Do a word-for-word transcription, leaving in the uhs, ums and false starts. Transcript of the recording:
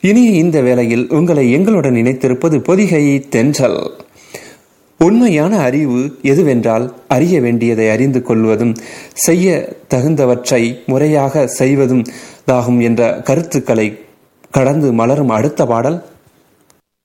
இனி இந்த வேளையில் உங்களை எங்களுடன் இணைத்திருப்பது பொதிகை தென்றல். உண்மையான அறிவு எதுவென்றால் அறிய வேண்டியதை அறிந்து கொள்வதும் செய்ய தகுந்தவற்றை முறையாக செய்வதும் தாகும் என்ற கருத்துக்களை கடந்து மலரும் அடுத்த பாடல்